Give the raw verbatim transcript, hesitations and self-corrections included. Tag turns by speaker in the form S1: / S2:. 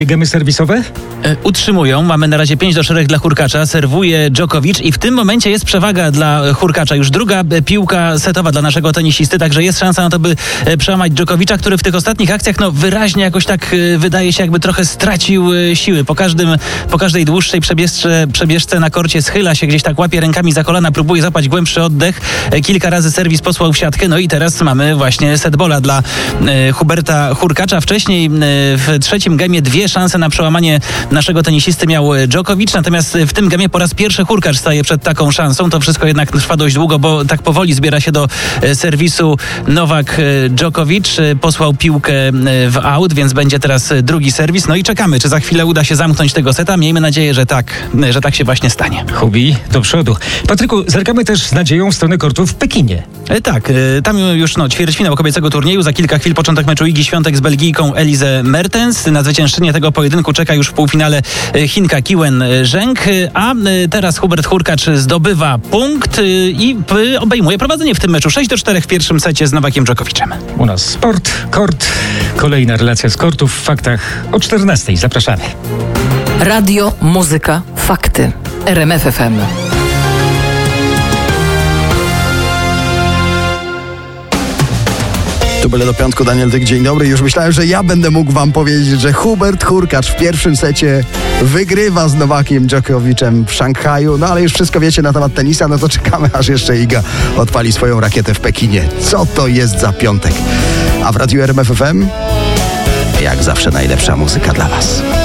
S1: Gemy serwisowe?
S2: E, utrzymują. Mamy na razie pięć do czterech dla Hurkacza. Serwuje Djokovic i w tym momencie jest przewaga dla Hurkacza. Już druga piłka setowa dla naszego tenisisty, także jest szansa na to, by przełamać Djokovicza, który w tych ostatnich akcjach no wyraźnie jakoś tak wydaje się, jakby trochę stracił siły. Po każdym, po każdej dłuższej przebieżce, przebieżce na korcie schyla się, gdzieś tak łapie rękami za kolana, próbuje zapać głębszy oddech. Kilka razy serwis posłał w siatkę. No i teraz mamy właśnie setbola dla e, Huberta Hurkacza. Wcześniej e, w trzecim gemie dwie szanse na przełamanie naszego tenisisty miał Djokovic, natomiast w tym gemie po raz pierwszy Hurkacz staje przed taką szansą. To wszystko jednak trwa dość długo, bo tak powoli zbiera się do serwisu Nowak Djokovic. Posłał piłkę w aut, więc będzie teraz drugi serwis. No i czekamy, czy za chwilę uda się zamknąć tego seta. Miejmy nadzieję, że tak, że tak się właśnie stanie.
S1: Hubi do przodu. Patryku, zerkamy też z nadzieją w stronę kortu w Pekinie.
S2: E, tak, e, tam już no, ćwierćfinał kobiecego turnieju. Za kilka chwil początek meczu Igi Świątek z Belgijką Elizę Mertens. Na zwyciężczynię tego pojedynku czeka już w półfinale Chinka Kiwen Zheng, a teraz Hubert Hurkacz zdobywa punkt i obejmuje prowadzenie w tym meczu. sześć do czterech w pierwszym secie z Nowakiem Dżokowiciem.
S1: U nas sport, kort, kolejna relacja z kortów w faktach o czternastej. Zapraszamy.
S3: Radio, muzyka, fakty. R M F F M.
S4: Tu byle do piątku, Daniel Dyk, dzień dobry. Już myślałem, że ja będę mógł wam powiedzieć, że Hubert Hurkacz w pierwszym secie wygrywa z Nowakiem Dżokowiczem w Szanghaju. No ale już wszystko wiecie na temat tenisa, no to czekamy, aż jeszcze Iga odpali swoją rakietę w Pekinie. Co to jest za piątek? A w Radiu R M F F M jak zawsze najlepsza muzyka dla was.